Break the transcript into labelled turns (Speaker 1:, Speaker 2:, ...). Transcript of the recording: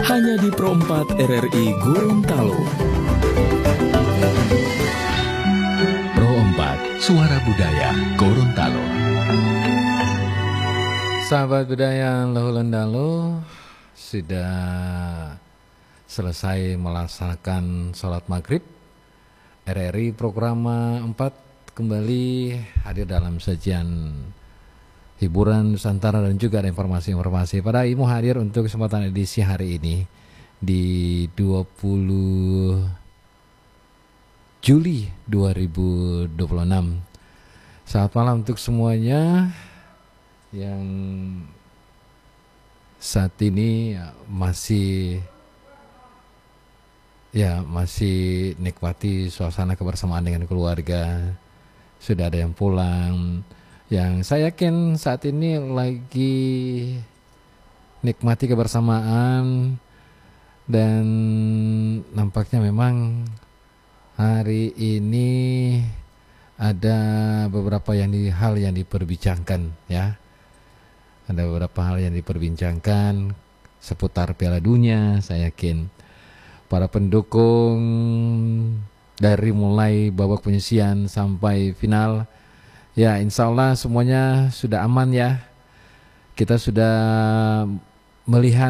Speaker 1: hanya di Pro 4 RRI Gorontalo.
Speaker 2: Pro 4, Suara Budaya Gorontalo.
Speaker 3: Sahabat budaya Lohulendalo, sudah selesai melaksanakan sholat maghrib. RRI Programa 4 kembali hadir dalam sajian hiburan Nusantara dan juga ada informasi-informasi. Pada Imu hadir untuk kesempatan edisi hari ini di 20 Juli 2026. Selamat malam untuk semuanya yang saat ini masih nikmati suasana kebersamaan dengan keluarga. Sudah ada yang pulang, yang saya yakin saat ini lagi nikmati kebersamaan, dan nampaknya memang hari ini ada beberapa hal yang diperbincangkan ya. Ada beberapa hal yang diperbincangkan seputar Piala Dunia. Saya yakin para pendukung dari mulai babak penyisihan sampai final, ya insya Allah semuanya sudah aman ya. Kita sudah melihat